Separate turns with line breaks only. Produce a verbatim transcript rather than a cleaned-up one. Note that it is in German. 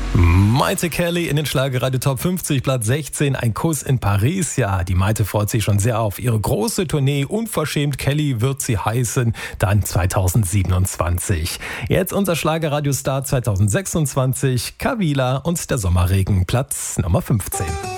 Maite Kelly in den Schlagerradio Top fünfzig, Platz sechzehn, ein Kuss in Paris. Ja, die Maite freut sich schon sehr auf ihre große Tournee. Unverschämt Kelly wird sie heißen, dann zweitausendsiebenundzwanzig. Jetzt unser Schlagerradio-Star zweitausendsechsundzwanzig, Kavila und der Sommerregen, Platz Nummer fünfzehn.